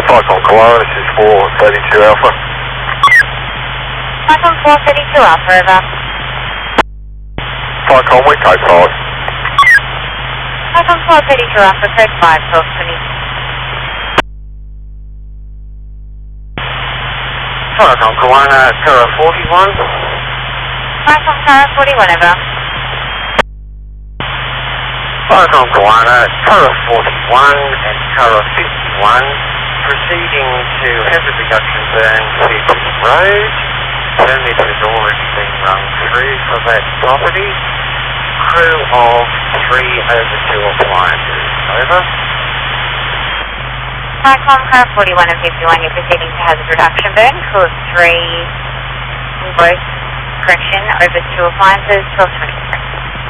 Cyclone Kelowna, this is 432 Alpha. Cyclone 432 Alpha, over. Cyclone, we code 5. Cyclone 432 Alpha, code 5, 1220. Cyclone Kelowna, Terra 41. Cyclone Terra 41, over. Cyclone Kelowna, Terra 41 and Terra 51, proceeding to hazard reduction burn Fifth Road. Permit has already been run through for that property. Crew of 3 over 2 appliances. Over. Cyclone Terra 41 and 51, you're proceeding to hazard reduction burn. Crew of 3 in both, correction, over 2 appliances, 1220.